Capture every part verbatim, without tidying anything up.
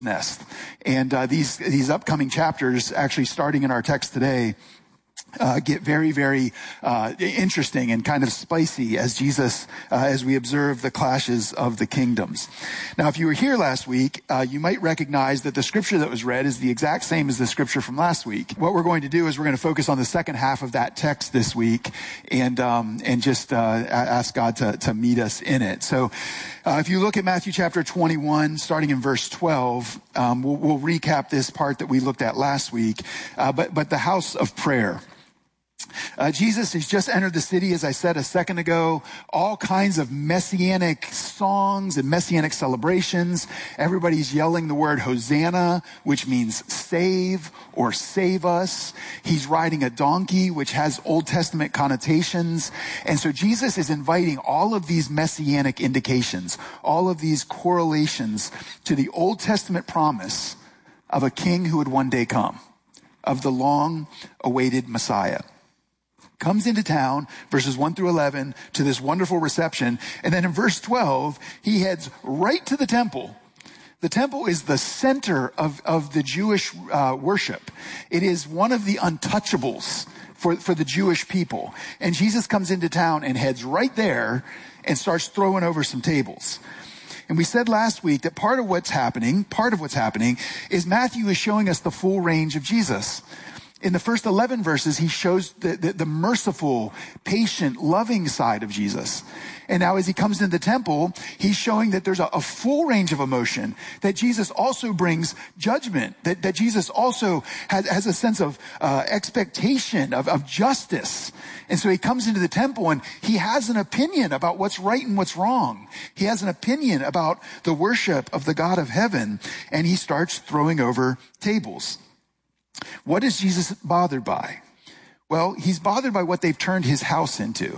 nest. And uh, these these upcoming chapters, actually starting in our text today, Uh, get very, very uh, interesting and kind of spicy as Jesus, uh, as we observe the clashes of the kingdoms. Now, if you were here last week, uh, you might recognize that the scripture that was read is the exact same as the scripture from last week. What we're going to do is we're going to focus on the second half of that text this week and um, and just uh, ask God to, to meet us in it. So uh, if you look at Matthew chapter twenty-one, starting in verse twelve, um, we'll, we'll recap this part that we looked at last week, uh, but but the house of prayer. Uh, Jesus has just entered the city, as I said a second ago, all kinds of messianic songs and messianic celebrations. Everybody's yelling the word Hosanna, which means save or save us. He's riding a donkey, which has Old Testament connotations. And so Jesus is inviting all of these messianic indications, all of these correlations to the Old Testament promise of a king who would one day come, of the long-awaited Messiah. Comes into town, verses one through eleven, to this wonderful reception. And then in verse twelve, he heads right to the temple. The temple is the center of, of the Jewish uh, worship. It is one of the untouchables for, for the Jewish people. And Jesus comes into town and heads right there and starts throwing over some tables. And we said last week that part of what's happening, part of what's happening is Matthew is showing us the full range of Jesus. In the first eleven verses, he shows the, the, the merciful, patient, loving side of Jesus. And now as he comes into the temple, he's showing that there's a, a full range of emotion, that Jesus also brings judgment, that, that Jesus also has, has a sense of uh, expectation, of, of justice. And so he comes into the temple and he has an opinion about what's right and what's wrong. He has an opinion about the worship of the God of heaven, and he starts throwing over tables. What is Jesus bothered by? Well, he's bothered by what they've turned his house into.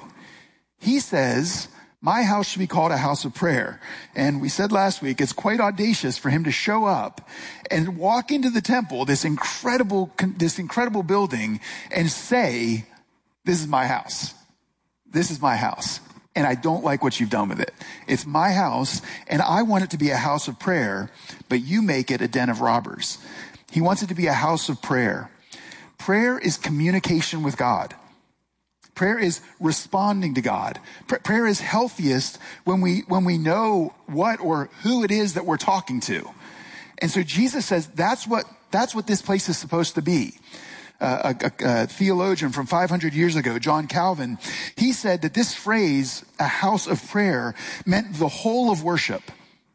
He says, my house should be called a house of prayer. And we said last week, it's quite audacious for him to show up and walk into the temple, this incredible, this incredible building, and say, this is my house. This is my house. And I don't like what you've done with it. It's my house, and I want it to be a house of prayer, but you make it a den of robbers. He wants it to be a house of prayer. Prayer is communication with God. Prayer is responding to God. Pr- prayer is healthiest when we when we know what or who it is that we're talking to. And so Jesus says that's what that's what this place is supposed to be. Uh, a, a, a theologian from five hundred years ago, John Calvin, he said that this phrase, a house of prayer, meant the whole of worship.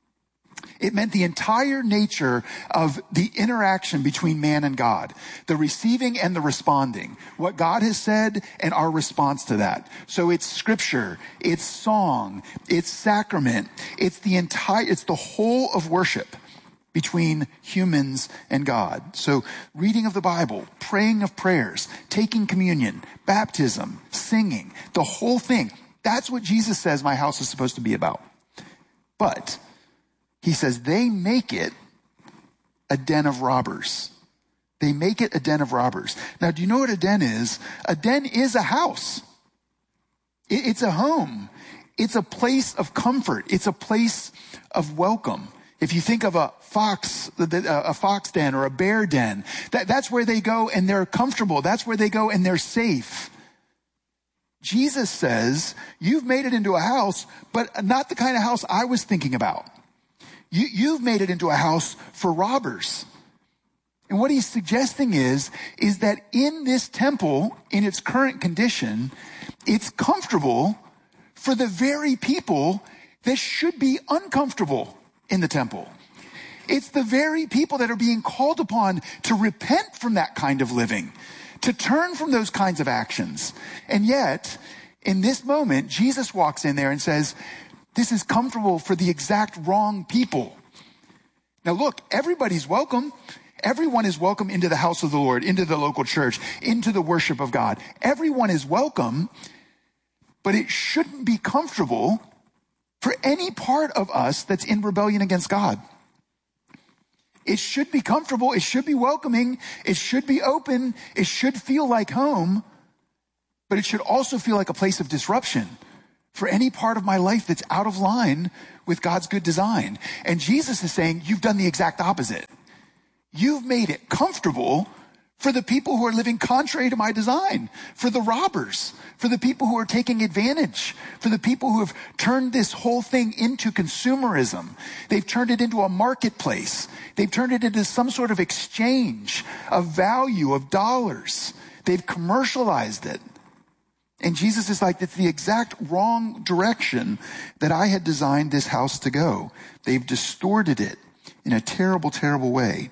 It meant the entire nature of the interaction between man and God, the receiving and the responding, what God has said and our response to that. So it's scripture, it's song, it's sacrament, it's the entire, it's the whole of worship between humans and God. So reading of the Bible, praying of prayers, taking communion, baptism, singing, the whole thing. That's what Jesus says my house is supposed to be about. But he says they make it a den of robbers. They make it a den of robbers. Now, do you know what a den is? A den is a house. It's a home. It's a place of comfort. It's a place of welcome. If you think of a fox, a fox den or a bear den, that, that's where they go and they're comfortable. That's where they go and they're safe. Jesus says, you've made it into a house, but not the kind of house I was thinking about. You, you've made it into a house for robbers. And what he's suggesting is, is that in this temple, in its current condition, it's comfortable for the very people that should be uncomfortable in the temple. It's the very people that are being called upon to repent from that kind of living, to turn from those kinds of actions. And yet, in this moment, Jesus walks in there and says, this is comfortable for the exact wrong people. Now look, everybody's welcome. Everyone is welcome into the house of the Lord, into the local church, into the worship of God. Everyone is welcome, but it shouldn't be comfortable for any part of us that's in rebellion against God. It should be comfortable. It should be welcoming. It should be open. It should feel like home, but it should also feel like a place of disruption for any part of my life that's out of line with God's good design. And Jesus is saying, you've done the exact opposite. You've made it comfortable for the people who are living contrary to my design, for the robbers, for the people who are taking advantage, for the people who have turned this whole thing into consumerism. They've turned it into a marketplace. They've turned it into some sort of exchange of value, of dollars. They've commercialized it. And Jesus is like, it's the exact wrong direction that I had designed this house to go. They've distorted it in a terrible, terrible way.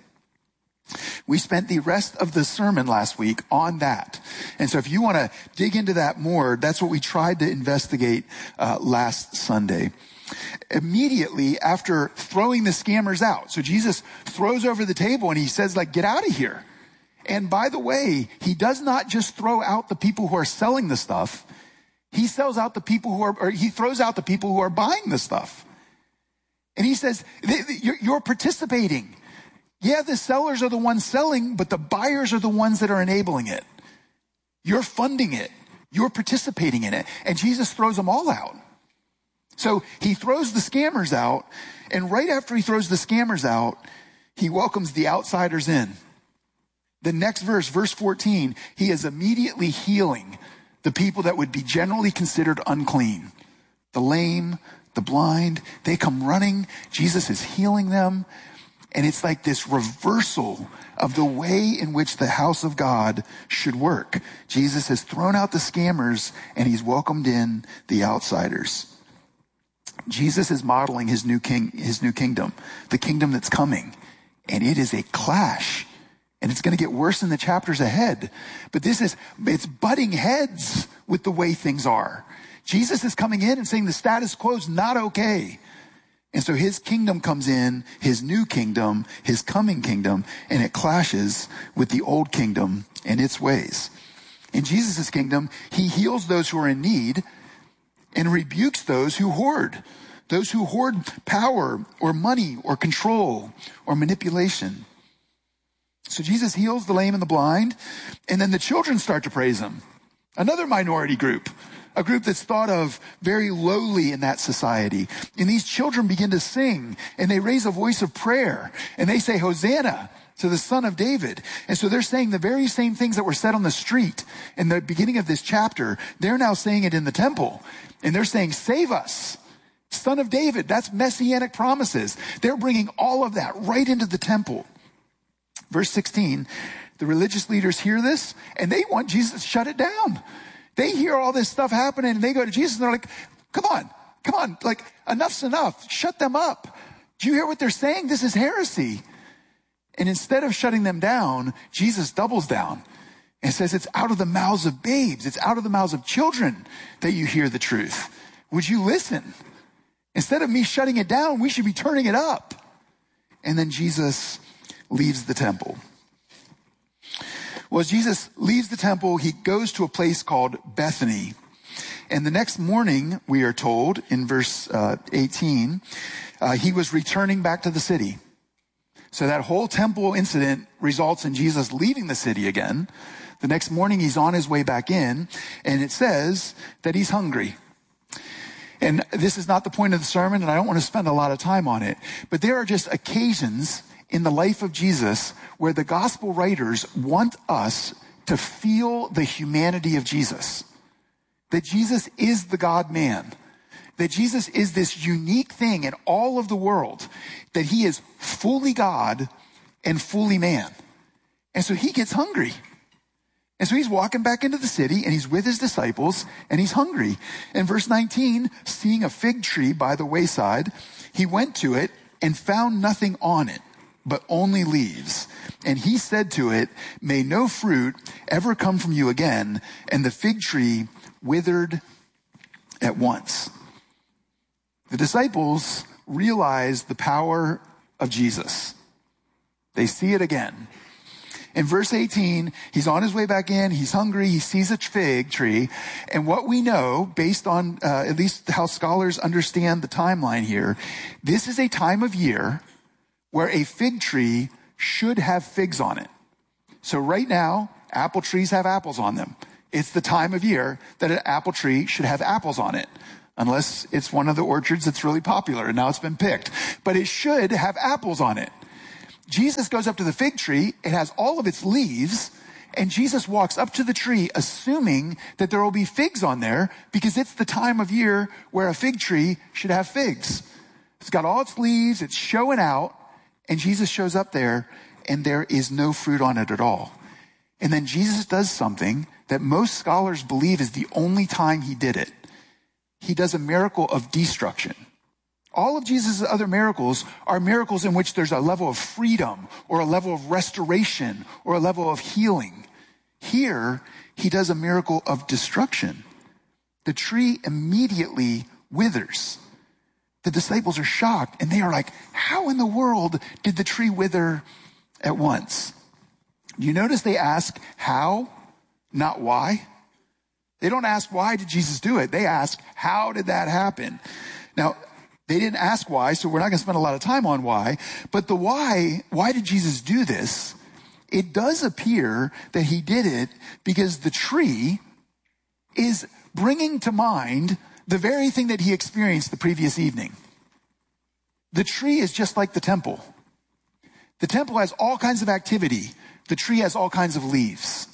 We spent the rest of the sermon last week on that. And so if you want to dig into that more, that's what we tried to investigate uh, last Sunday. Immediately after throwing the scammers out, so Jesus throws over the table and he says, like, get out of here. And by the way, he does not just throw out the people who are selling the stuff. He sells out the people who are, or he throws out the people who are buying the stuff. And he says, you're participating. Yeah, the sellers are the ones selling, but the buyers are the ones that are enabling it. You're funding it. You're participating in it. And Jesus throws them all out. So he throws the scammers out, and right after he throws the scammers out, he welcomes the outsiders in. The next verse, verse fourteen, he is immediately healing the people that would be generally considered unclean. The lame, the blind, they come running. Jesus is healing them. And it's like this reversal of the way in which the house of God should work. Jesus has thrown out the scammers and he's welcomed in the outsiders. Jesus is modeling his new king, his new kingdom, the kingdom that's coming. And it is a clash. And it's going to get worse in the chapters ahead. But this is, it's butting heads with the way things are. Jesus is coming in and saying the status quo is not okay. And so his kingdom comes in, his new kingdom, his coming kingdom, and it clashes with the old kingdom and its ways. In Jesus' kingdom, he heals those who are in need and rebukes those who hoard, those who hoard power or money or control or manipulation. So Jesus heals the lame and the blind, and then the children start to praise him. Another minority group. A group that's thought of very lowly in that society. And these children begin to sing, and they raise a voice of prayer, and they say, Hosanna to the Son of David. And so they're saying the very same things that were said on the street in the beginning of this chapter. They're now saying it in the temple. And they're saying, save us, Son of David. That's messianic promises. They're bringing all of that right into the temple. Verse sixteen, the religious leaders hear this, and they want Jesus to shut it down. They hear all this stuff happening and they go to Jesus and they're like, come on, come on, like enough's enough. Shut them up. Do you hear what they're saying? This is heresy. And instead of shutting them down, Jesus doubles down and says it's out of the mouths of babes. It's out of the mouths of children that you hear the truth. Would you listen? Instead of me shutting it down, we should be turning it up. And then Jesus leaves the temple. Well, as Jesus leaves the temple, he goes to a place called Bethany. And the next morning, we are told in verse uh, eighteen, uh, he was returning back to the city. So that whole temple incident results in Jesus leaving the city again. The next morning, he's on his way back in, and it says that he's hungry. And this is not the point of the sermon, and I don't want to spend a lot of time on it, but there are just occasions in the life of Jesus where the gospel writers want us to feel the humanity of Jesus. That Jesus is the God-man. That Jesus is this unique thing in all of the world. That he is fully God and fully man. And so he gets hungry. And so he's walking back into the city and he's with his disciples and he's hungry. In verse nineteen, seeing a fig tree by the wayside, he went to it and found nothing on it, but only leaves. And he said to it, may no fruit ever come from you again. And the fig tree withered at once. The disciples realize the power of Jesus. They see it again. In verse eighteen, he's on his way back in. He's hungry. He sees a fig tree. And what we know, based on uh, at least how scholars understand the timeline here, this is a time of year where a fig tree should have figs on it. So right now, apple trees have apples on them. It's the time of year that an apple tree should have apples on it. unless it's one of the orchards that's really popular and now it's been picked. But it should have apples on it. Jesus goes up to the fig tree. It has all of its leaves. And Jesus walks up to the tree, assuming that there will be figs on there because it's the time of year where a fig tree should have figs. It's got all its leaves. It's showing out. And Jesus shows up there and there is no fruit on it at all. And then Jesus does something that most scholars believe is the only time he did it. He does a miracle of destruction. All of Jesus' other miracles are miracles in which there's a level of freedom or a level of restoration or a level of healing. Here, he does a miracle of destruction. The tree immediately withers. The disciples are shocked and they are like, how in the world did the tree wither at once? You notice they ask how, not why. They don't ask why did Jesus do it. They ask, how did that happen? Now, they didn't ask why, so we're not going to spend a lot of time on why. But the why, why did Jesus do this? It does appear that he did it because the tree is bringing to mind the very thing that he experienced the previous evening. The tree is just like the temple. The temple has all kinds of activity. The tree has all kinds of leaves.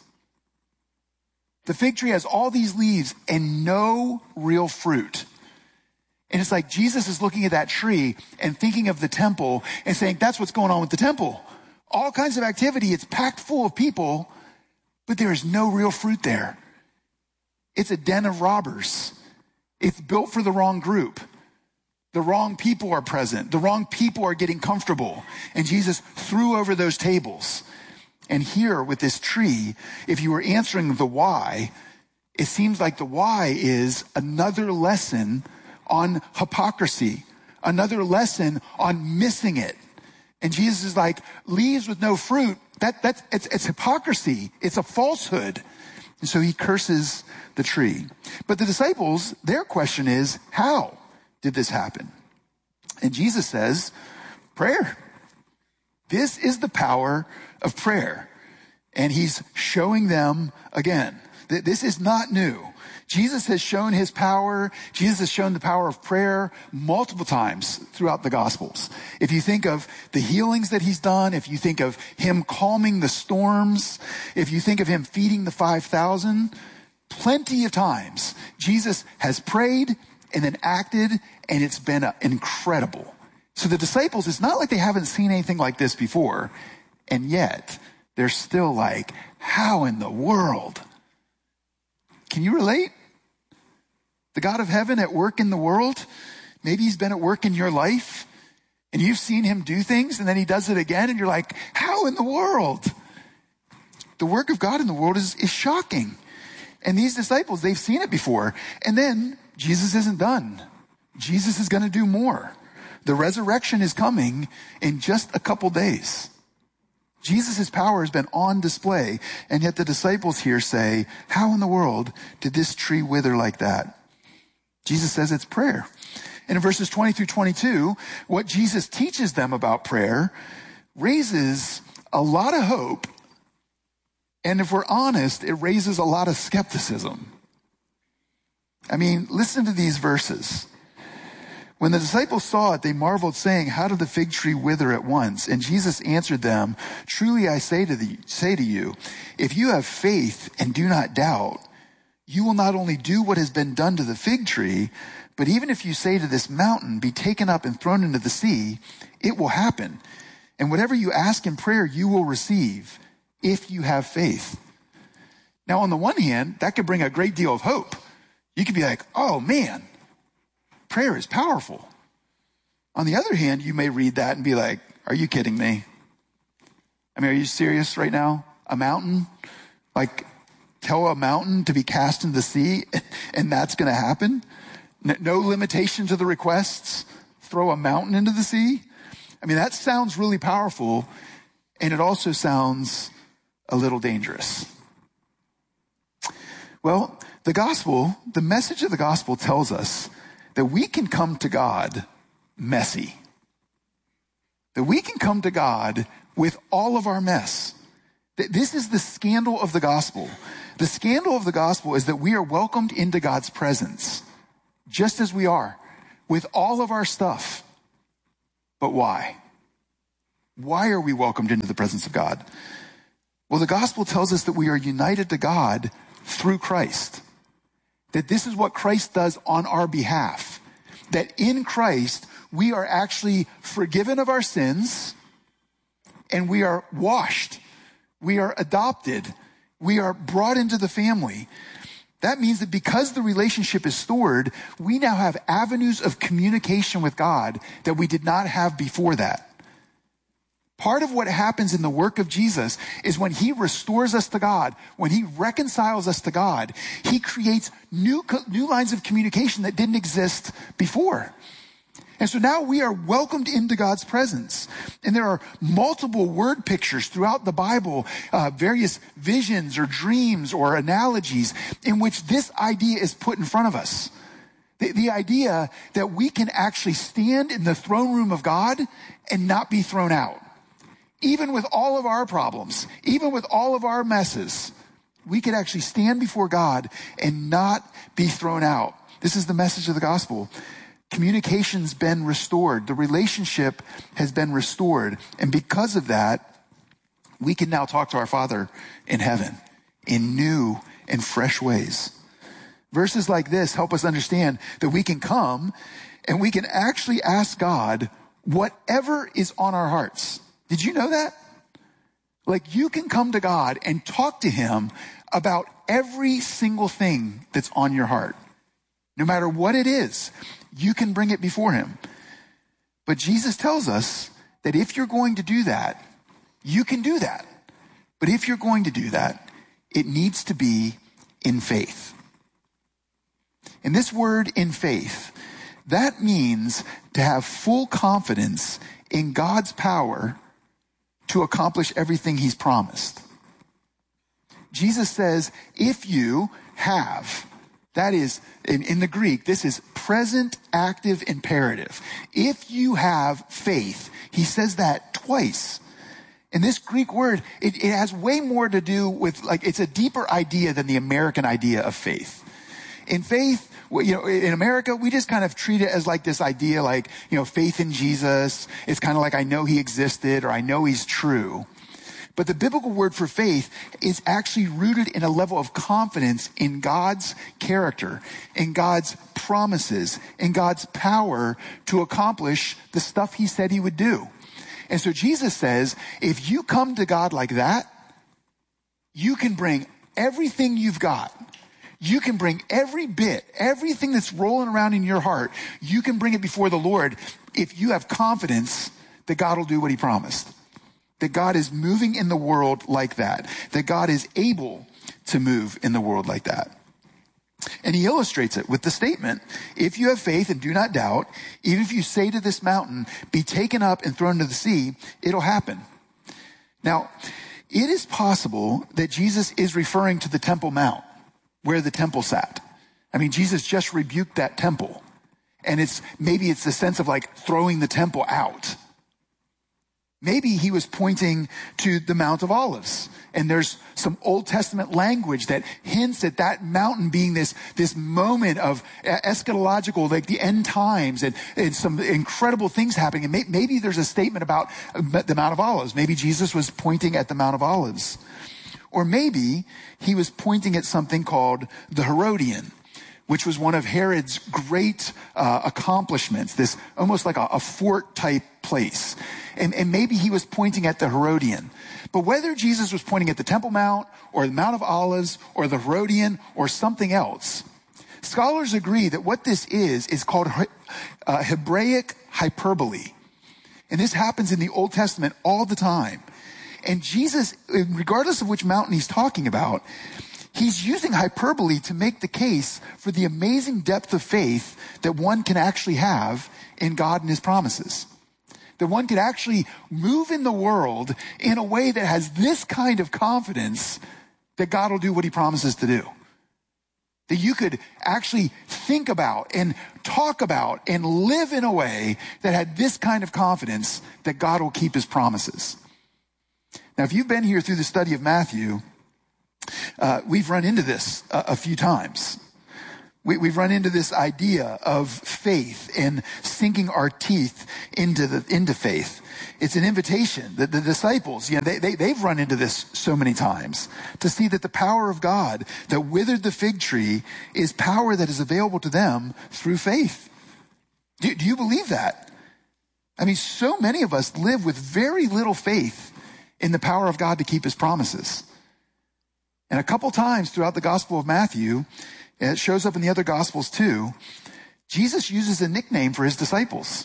The fig tree has all these leaves and no real fruit. And it's like Jesus is looking at that tree and thinking of the temple and saying, that's what's going on with the temple. All kinds of activity. It's packed full of people, but there is no real fruit there. It's a den of robbers. It's built for the wrong group. The wrong people are present. The wrong people are getting comfortable. And Jesus threw over those tables. And here with this tree, if you were answering the why, it seems like the why is another lesson on hypocrisy, another lesson on missing it. And Jesus is like, leaves with no fruit, that, that's, it's, it's hypocrisy. It's a falsehood. And so he curses the tree. But the disciples, their question is, how did this happen? And Jesus says, prayer. This is the power of prayer. And he's showing them again that this is not new. Jesus has shown his power. Jesus has shown the power of prayer multiple times throughout the Gospels. If you think of the healings that he's done, if you think of him calming the storms, if you think of him feeding the five thousand, plenty of times Jesus has prayed and then acted, and it's been uh, incredible. So the disciples, it's not like they haven't seen anything like this before, and yet they're still like, how in the world? Can you relate? The God of heaven at work in the world, maybe he's been at work in your life and you've seen him do things and then he does it again and you're like, how in the world? The work of God in the world is, is shocking. And these disciples, they've seen it before. And then Jesus isn't done. Jesus is going to do more. The resurrection is coming in just a couple days. Jesus' power has been on display, and yet the disciples here say, how in the world did this tree wither like that? Jesus says it's prayer. And in verses twenty through twenty-two, what Jesus teaches them about prayer raises a lot of hope, and if we're honest, it raises a lot of skepticism. I mean, listen to these verses. When the disciples saw it, they marveled, saying, how did the fig tree wither at once? And Jesus answered them, truly I say to, the, say to you, if you have faith and do not doubt, you will not only do what has been done to the fig tree, but even if you say to this mountain, be taken up and thrown into the sea, it will happen. And whatever you ask in prayer, you will receive, if you have faith. Now, on the one hand, that could bring a great deal of hope. You could be like, oh man, prayer is powerful. On the other hand, you may read that and be like, are you kidding me? I mean, are you serious right now? A mountain? Like, tell a mountain to be cast into the sea and that's going to happen? No limitation to the requests? Throw a mountain into the sea? I mean, that sounds really powerful, and it also sounds a little dangerous. Well, the gospel, the message of the gospel tells us that we can come to God messy. That we can come to God with all of our mess. This is the scandal of the gospel. The scandal of the gospel is that we are welcomed into God's presence just as we are, with all of our stuff. But why? Why are we welcomed into the presence of God? Well, the gospel tells us that we are united to God through Christ. That this is what Christ does on our behalf. That in Christ, we are actually forgiven of our sins, and we are washed. We are adopted. We are brought into the family. That means that because the relationship is stored, we now have avenues of communication with God that we did not have before that. Part of what happens in the work of Jesus is when he restores us to God, when he reconciles us to God, he creates new, new lines of communication that didn't exist before. And so now we are welcomed into God's presence. And there are multiple word pictures throughout the Bible, uh, various visions or dreams or analogies in which this idea is put in front of us. The, the idea that we can actually stand in the throne room of God and not be thrown out. Even with all of our problems, even with all of our messes, we could actually stand before God and not be thrown out. This is the message of the gospel. Communication's been restored. The relationship has been restored. And because of that, we can now talk to our Father in heaven in new and fresh ways. Verses like this help us understand that we can come and we can actually ask God whatever is on our hearts. Did you know that? Like, you can come to God and talk to him about every single thing that's on your heart. No matter what it is, you can bring it before him. But Jesus tells us that if you're going to do that, you can do that. But if you're going to do that, it needs to be in faith. And this word in faith, that means to have full confidence in God's power to accomplish everything he's promised. Jesus says, if you have, that is, in, in the Greek, this is present active imperative. If you have faith, he says that twice. And this Greek word, it, it has way more to do with, like, it's a deeper idea than the American idea of faith. In faith, you know, in America, we just kind of treat it as like this idea, like, you know, faith in Jesus. It's kind of like, I know he existed or I know he's true. But the biblical word for faith is actually rooted in a level of confidence in God's character, in God's promises, in God's power to accomplish the stuff he said he would do. And so Jesus says, if you come to God like that, you can bring everything you've got. You can bring every bit, everything that's rolling around in your heart, you can bring it before the Lord if you have confidence that God will do what he promised. That God is moving in the world like that. That God is able to move in the world like that. And he illustrates it with the statement, if you have faith and do not doubt, even if you say to this mountain, be taken up and thrown into the sea, it'll happen. Now, it is possible that Jesus is referring to the Temple Mount, where the temple sat. I mean, Jesus just rebuked that temple. And it's maybe it's the sense of like throwing the temple out. Maybe he was pointing to the Mount of Olives. And there's some Old Testament language that hints at that mountain being this, this moment of eschatological, like the end times and, and some incredible things happening. And may, maybe there's a statement about the Mount of Olives. Maybe Jesus was pointing at the Mount of Olives. Or maybe he was pointing at something called the Herodian, which was one of Herod's great uh, accomplishments, this almost like a, a fort type place. And, and maybe he was pointing at the Herodian. But whether Jesus was pointing at the Temple Mount or the Mount of Olives or the Herodian or something else, scholars agree that what this is is called uh, Hebraic hyperbole. And this happens in the Old Testament all the time. And Jesus, regardless of which mountain he's talking about, he's using hyperbole to make the case for the amazing depth of faith that one can actually have in God and his promises. That one can actually move in the world in a way that has this kind of confidence that God will do what he promises to do. That you could actually think about and talk about and live in a way that had this kind of confidence that God will keep his promises. Now, if you've been here through the study of Matthew, uh, we've run into this a, a few times. We, we've run into this idea of faith and sinking our teeth into the into faith. It's an invitation. The, the disciples, you know, they, they, they've run into this so many times to see that the power of God that withered the fig tree is power that is available to them through faith. Do, do you believe that? I mean, so many of us live with very little faith in the power of God to keep his promises. And a couple times throughout the Gospel of Matthew, and it shows up in the other Gospels too, Jesus uses a nickname for his disciples.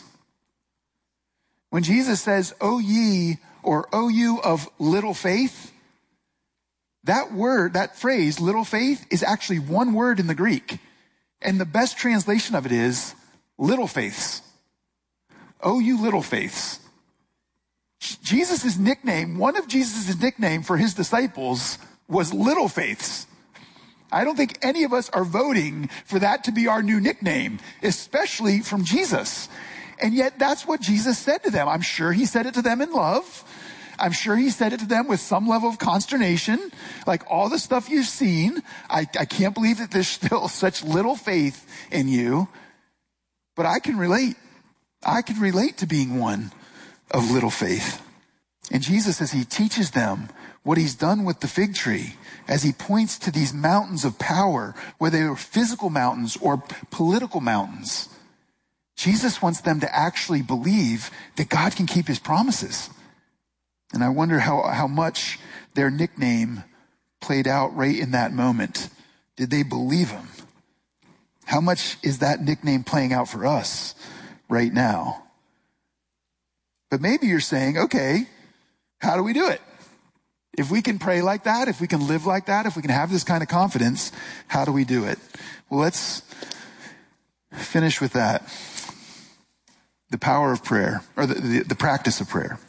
When Jesus says, "O ye," or "O you of little faith," that word, that phrase, little faith, is actually one word in the Greek. And the best translation of it is little faiths. "O you little faiths." Jesus' nickname, one of Jesus' nickname for his disciples was little faiths. I don't think any of us are voting for that to be our new nickname, especially from Jesus. And yet that's what Jesus said to them. I'm sure he said it to them in love. I'm sure he said it to them with some level of consternation. Like, all the stuff you've seen, I, I can't believe that there's still such little faith in you. But I can relate. I can relate to being one of little faith. And Jesus, as he teaches them what he's done with the fig tree, as he points to these mountains of power, whether they are physical mountains or political mountains, Jesus wants them to actually believe that God can keep his promises. And I wonder how, how much their nickname played out right in that moment. Did they believe him? How much is that nickname playing out for us right now? But maybe you're saying, okay, how do we do it? If we can pray like that, if we can live like that, if we can have this kind of confidence, how do we do it? Well, let's finish with that. The power of prayer, or the, the, the practice of prayer.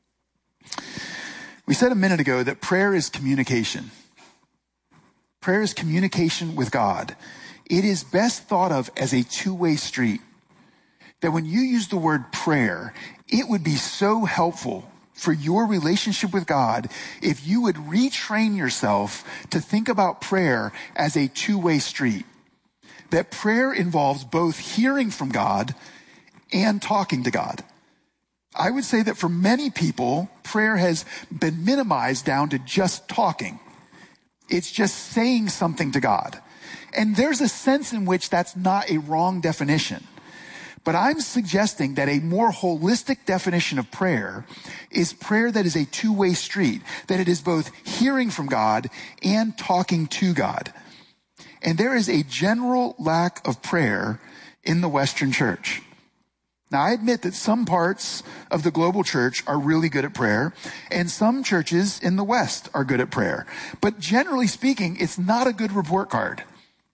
We said a minute ago that prayer is communication. Prayer is communication with God. It is best thought of as a two-way street. That when you use the word prayer, it would be so helpful for your relationship with God if you would retrain yourself to think about prayer as a two-way street. That prayer involves both hearing from God and talking to God. I would say that for many people, prayer has been minimized down to just talking. It's just saying something to God. And there's a sense in which that's not a wrong definition. But I'm suggesting that a more holistic definition of prayer is prayer that is a two-way street, that it is both hearing from God and talking to God. And there is a general lack of prayer in the Western church. Now, I admit that some parts of the global church are really good at prayer, and some churches in the West are good at prayer. But generally speaking, it's not a good report card.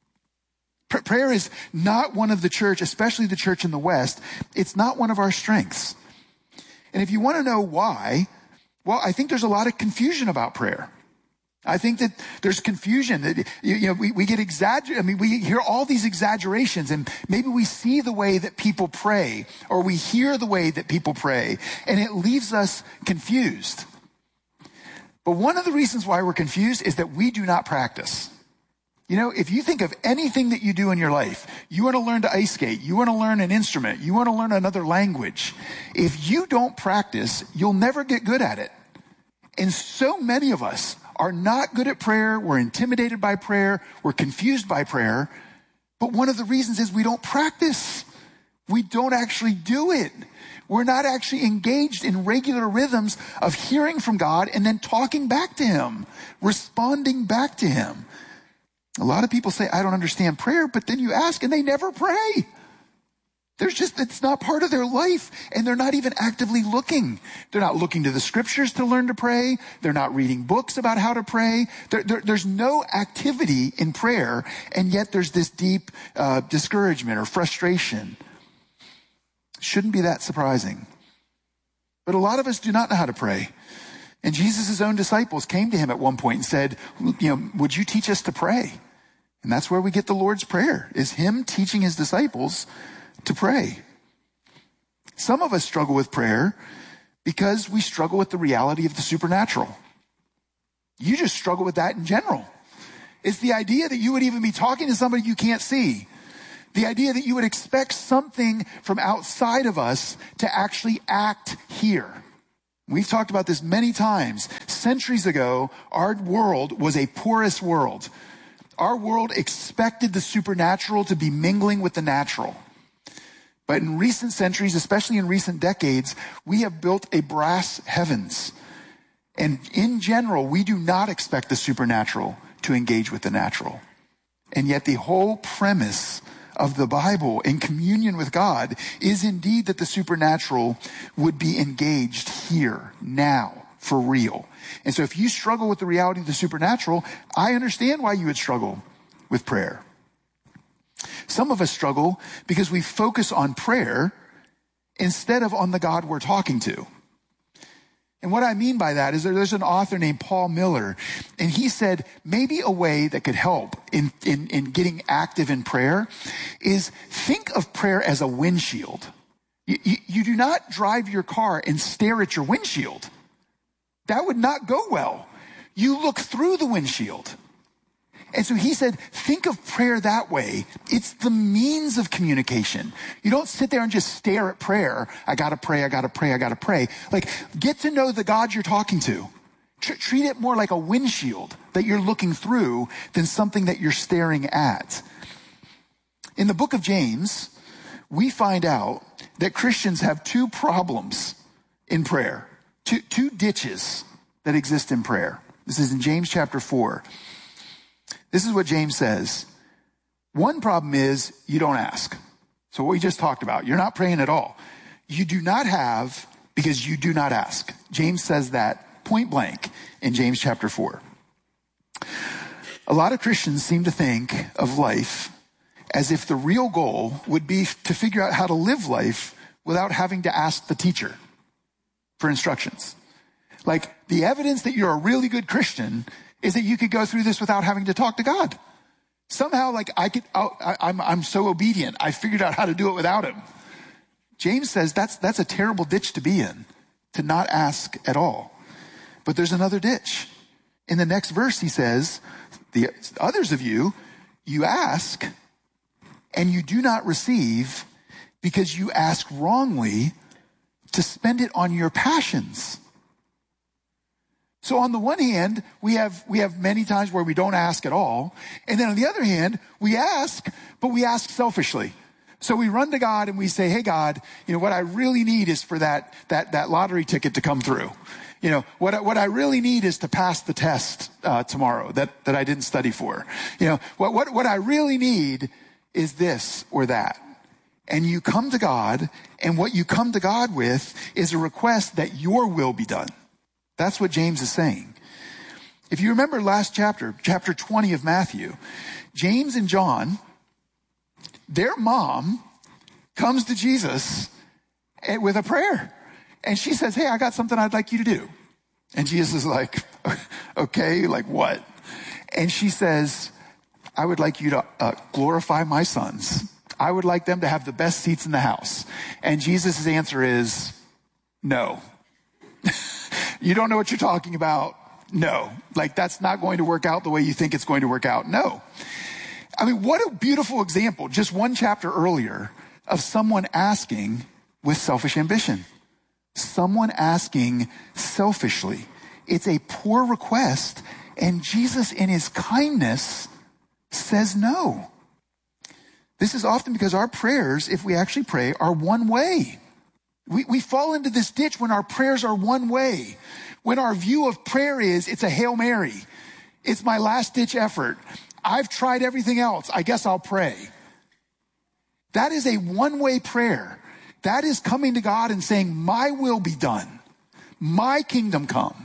P- prayer is not one of the church, especially the church in the West, it's not one of our strengths. And if you want to know why, well, I think there's a lot of confusion about prayer. I think that there's confusion that, you, you know, we, we get exagger. I mean, we hear all these exaggerations, and maybe we see the way that people pray, or we hear the way that people pray, and it leaves us confused. But one of the reasons why we're confused is that we do not practice. You know, if you think of anything that you do in your life, you want to learn to ice skate, you want to learn an instrument, you want to learn another language. If you don't practice, you'll never get good at it. And so many of us are not good at prayer. We're intimidated by prayer. We're confused by prayer. But one of the reasons is we don't practice. We don't actually do it. We're not actually engaged in regular rhythms of hearing from God and then talking back to him, responding back to him. A lot of people say, I don't understand prayer, but then you ask and they never pray. There's just, it's not part of their life, and they're not even actively looking. They're not looking to the scriptures to learn to pray. They're not reading books about how to pray. There, there, there's no activity in prayer, and yet there's this deep uh, discouragement or frustration. Shouldn't be that surprising. But a lot of us do not know how to pray. And Jesus' own disciples came to him at one point and said, you know, would you teach us to pray? And that's where we get the Lord's Prayer, is him teaching his disciples to pray. Some of us struggle with prayer because we struggle with the reality of the supernatural. You just struggle with that in general. It's the idea that you would even be talking to somebody you can't see. The idea that you would expect something from outside of us to actually act here. We've talked about this many times. Centuries ago, our world was a porous world. Our world expected the supernatural to be mingling with the natural. But in recent centuries, especially in recent decades, we have built a brass heavens. And in general, we do not expect the supernatural to engage with the natural. And yet the whole premise of the Bible in communion with God is indeed that the supernatural would be engaged here, now, for real. And so if you struggle with the reality of the supernatural, I understand why you would struggle with prayer. Some of us struggle because we focus on prayer instead of on the God we're talking to. And what I mean by that is there's an author named Paul Miller, and he said maybe a way that could help in, in, in getting active in prayer is think of prayer as a windshield. You, you, you do not drive your car and stare at your windshield. That would not go well. You look through the windshield. And so he said, think of prayer that way. It's the means of communication. You don't sit there and just stare at prayer. I gotta pray, I gotta pray, I gotta pray. Like, get to know the God you're talking to. Tr- treat it more like a windshield that you're looking through than something that you're staring at. In the book of James, we find out that Christians have two problems in prayer. Two, two ditches that exist in prayer. This is in James chapter four. This is what James says. One problem is you don't ask. So what we just talked about, you're not praying at all. You do not have because you do not ask. James says that point blank in James chapter four. A lot of Christians seem to think of life as if the real goal would be to figure out how to live life without having to ask the teacher for instructions. Like, the evidence that you're a really good Christian is that you could go through this without having to talk to God. Somehow, like, I could, oh, I, I'm, I'm so obedient. I figured out how to do it without him. James says that's, that's a terrible ditch to be in, to not ask at all. But there's another ditch. In the next verse, he says, the others of you, you ask and you do not receive because you ask wrongly to spend it on your passions. So on the one hand, we have we have many times where we don't ask at all. And then on the other hand, we ask, but we ask selfishly. So we run to God and we say, hey, God, you know, what I really need is for that that that lottery ticket to come through. You know, what I, what I really need is to pass the test uh, tomorrow that, that I didn't study for. You know, what, what what I really need is this or that. And you come to God, and what you come to God with is a request that your will be done. That's what James is saying. If you remember last chapter, chapter twenty of Matthew, James and John, their mom comes to Jesus with a prayer. And she says, hey, I got something I'd like you to do. And Jesus is like, okay, like what? And she says, I would like you to uh, glorify my sons. I would like them to have the best seats in the house. And Jesus' answer is, no. You don't know what you're talking about. No. Like, that's not going to work out the way you think it's going to work out. No. I mean, what a beautiful example, just one chapter earlier, of someone asking with selfish ambition. Someone asking selfishly. It's a poor request, and Jesus, in his kindness, says no. This is often because our prayers, if we actually pray, are one way. We, we fall into this ditch when our prayers are one way. When our view of prayer is, it's a Hail Mary. It's my last ditch effort. I've tried everything else. I guess I'll pray. That is a one-way prayer. That is coming to God and saying, my will be done. My kingdom come.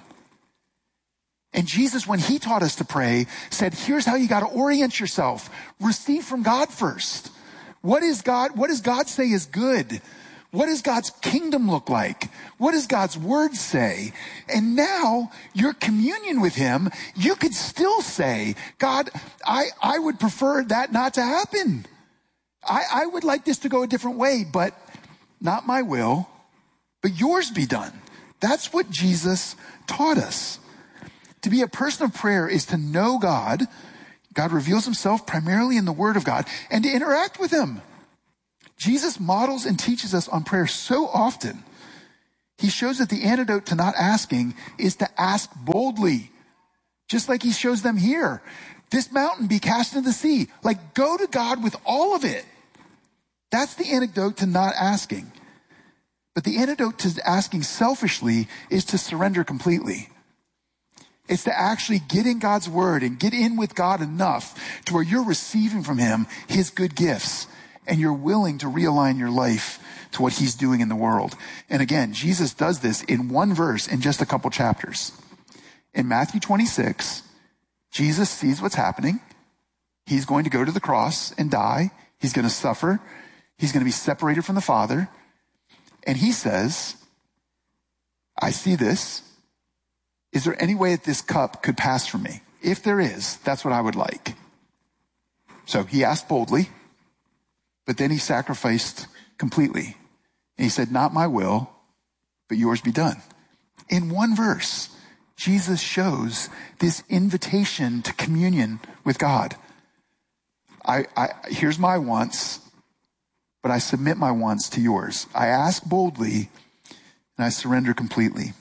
And Jesus, when he taught us to pray, said, here's how you got to orient yourself. Receive from God first. What is God, what does God say is good? What does God's kingdom look like? What does God's word say? And now your communion with him, you could still say, God, I, I would prefer that not to happen. I, I would like this to go a different way, but not my will, but yours be done. That's what Jesus taught us. To be a person of prayer is to know God, God reveals himself primarily in the word of God and to interact with him. Jesus models and teaches us on prayer so often. He shows that the antidote to not asking is to ask boldly, just like he shows them here. This mountain be cast into the sea. Like, go to God with all of it. That's the antidote to not asking. But the antidote to asking selfishly is to surrender completely. It's to actually get in God's word and get in with God enough to where you're receiving from him his good gifts and you're willing to realign your life to what he's doing in the world. And again, Jesus does this in one verse in just a couple chapters. In Matthew twenty-six, Jesus sees what's happening. He's going to go to the cross and die. He's going to suffer. He's going to be separated from the Father. And he says, I see this. Is there any way that this cup could pass from me? If there is, that's what I would like. So he asked boldly, but then he sacrificed completely. And he said, not my will, but yours be done. In one verse, Jesus shows this invitation to communion with God. I, I, here's my wants, but I submit my wants to yours. I ask boldly, and I surrender completely.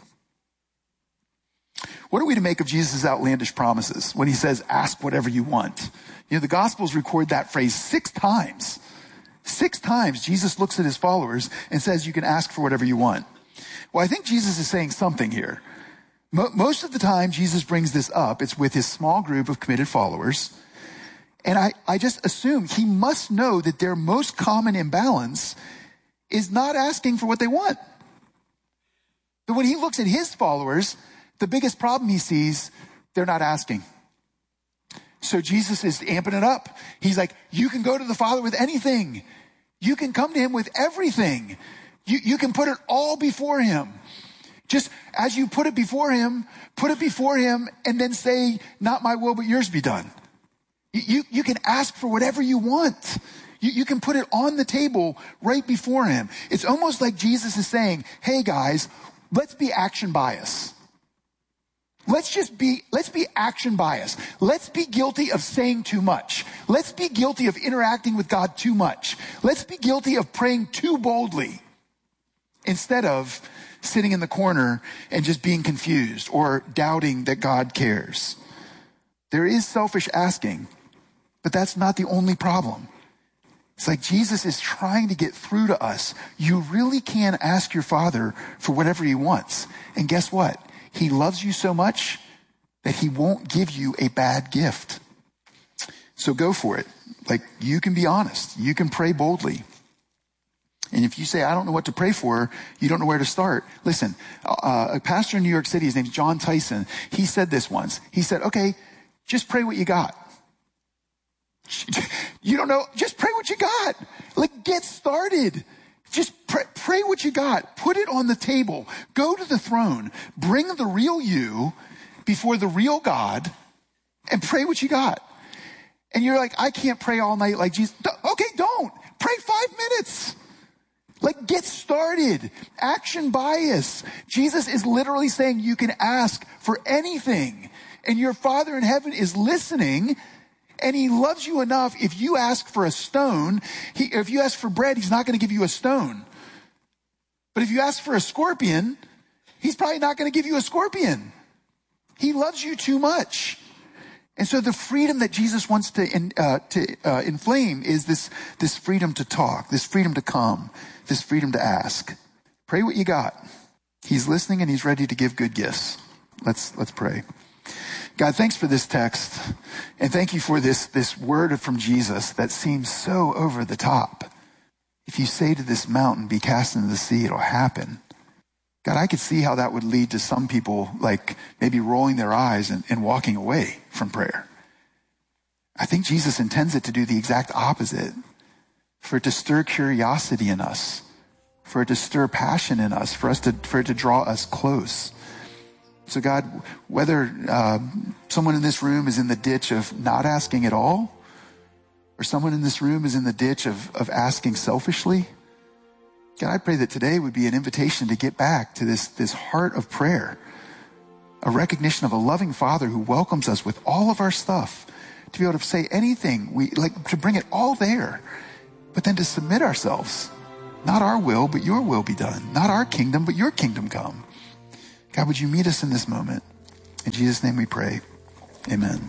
What are we to make of Jesus' outlandish promises when he says, ask whatever you want? You know, the Gospels record that phrase six times. Six times Jesus looks at his followers and says, you can ask for whatever you want. Well, I think Jesus is saying something here. Mo- most of the time Jesus brings this up, it's with his small group of committed followers. And I, I just assume he must know that their most common imbalance is not asking for what they want. But when he looks at his followers, the biggest problem he sees, they're not asking. So Jesus is amping it up. He's like, you can go to the Father with anything. You can come to him with everything. You, you can put it all before him. Just as you put it before him, put it before him and then say, not my will, but yours be done. You, you can ask for whatever you want. You, you can put it on the table right before him. It's almost like Jesus is saying, hey guys, let's be action biased. Let's just be, let's be action biased. Let's be guilty of saying too much. Let's be guilty of interacting with God too much. Let's be guilty of praying too boldly instead of sitting in the corner and just being confused or doubting that God cares. There is selfish asking, but that's not the only problem. It's like Jesus is trying to get through to us. You really can ask your Father for whatever he wants. And guess what? He loves you so much that he won't give you a bad gift. So go for it. Like, you can be honest. You can pray boldly. And if you say, I don't know what to pray for, you don't know where to start. Listen, uh, a pastor in New York City, his name's John Tyson. He said this once. He said, okay, just pray what you got. You don't know, just pray what you got. Like, get started. Just pray, pray what you got. Put it on the table. Go to the throne. Bring the real you before the real God and pray what you got. And you're like, I can't pray all night like Jesus. Okay, don't. Pray five minutes. Like, get started. Action bias. Jesus is literally saying you can ask for anything. And your Father in heaven is listening. And he loves you enough. If you ask for a stone, he, if you ask for bread, he's not going to give you a stone. But if you ask for a scorpion, he's probably not going to give you a scorpion. He loves you too much. And so the freedom that Jesus wants to, in, uh, to uh, inflame is this, this freedom to talk, this freedom to come, this freedom to ask. Pray what you got. He's listening and he's ready to give good gifts. Let's, let's pray. God, thanks for this text. And thank you for this, this word from Jesus that seems so over the top. If you say to this mountain, be cast into the sea, it'll happen. God, I could see how that would lead to some people like maybe rolling their eyes and, and walking away from prayer. I think Jesus intends it to do the exact opposite, for it to stir curiosity in us, for it to stir passion in us, for us to, for it to draw us close. So God, whether uh, someone in this room is in the ditch of not asking at all, or someone in this room is in the ditch of, of asking selfishly, God, I pray that today would be an invitation to get back to this, this heart of prayer, a recognition of a loving Father who welcomes us with all of our stuff, to be able to say anything, we like to bring it all there, but then to submit ourselves. Not our will, but your will be done. Not our kingdom, but your kingdom come. God, would you meet us in this moment? In Jesus' name we pray. Amen.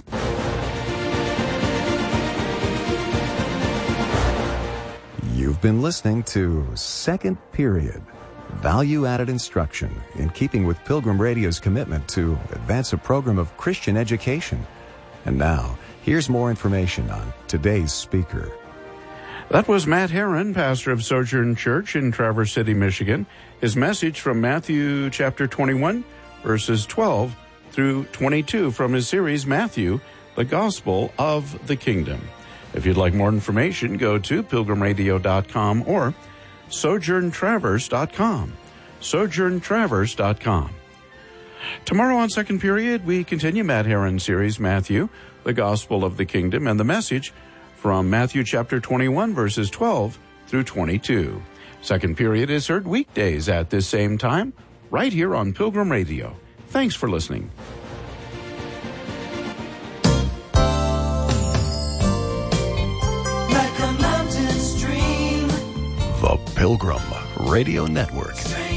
You've been listening to Second Period, value-added instruction in keeping with Pilgrim Radio's commitment to advance a program of Christian education. And now, here's more information on today's speaker. That was Matt Herron, pastor of Sojourn Church in Traverse City, Michigan. His message from Matthew chapter twenty-one, verses twelve through twenty-two from his series, Matthew, the Gospel of the Kingdom. If you'd like more information, go to pilgrim radio dot com or sojourn traverse dot com. sojourn traverse dot com. Tomorrow on Second Period, we continue Matt Herron's series, Matthew, the Gospel of the Kingdom, and the message from Matthew chapter twenty-one, verses twelve through twenty-two. Second Period is heard weekdays at this same time, right here on Pilgrim Radio. Thanks for listening. The Pilgrim Radio Network.